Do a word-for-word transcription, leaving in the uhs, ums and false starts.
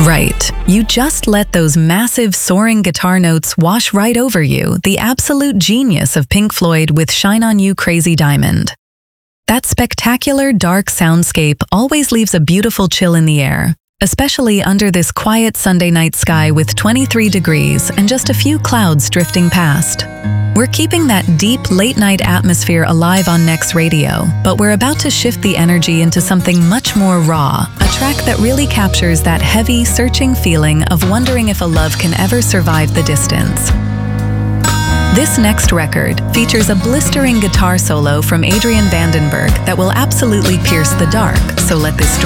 Right. You just let those massive soaring guitar notes wash right over you, the absolute genius of Pink Floyd with Shine On You Crazy Diamond. That spectacular dark soundscape always leaves a beautiful chill in the air, especially under this quiet Sunday night sky with twenty-three degrees and just a few clouds drifting past. We're keeping that deep, late-night atmosphere alive on Next Radio, but we're about to shift the energy into something much more raw, a track that really captures that heavy, searching feeling of wondering if a love can ever survive the distance. This next record features a blistering guitar solo from Adrian Vandenberg that will absolutely pierce the dark, so let this